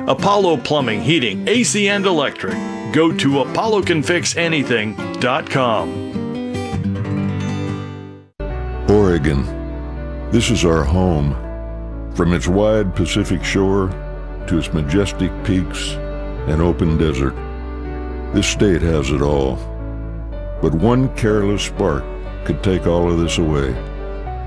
Apollo Plumbing, Heating, AC, and Electric. Go to apollocanfixanything.com. Oregon. This is our home. From its wide Pacific shore to its majestic peaks and open desert, this state has it all. But one careless spark could take all of this away.